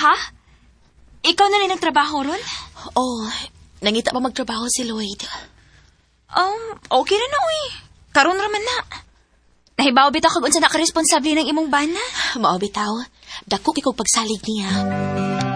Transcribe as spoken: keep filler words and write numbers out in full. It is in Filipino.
Ha? Ikaw na rin nagtrabaho ron? Oh, nangita pa magtrabaho si Lloyd. Um, okay na na, uy. Karon raman na. Nahibaw bitaw kag unsa na ka responsable ng imong bana? Mao bitaw, dako kay kog pagsalig niya.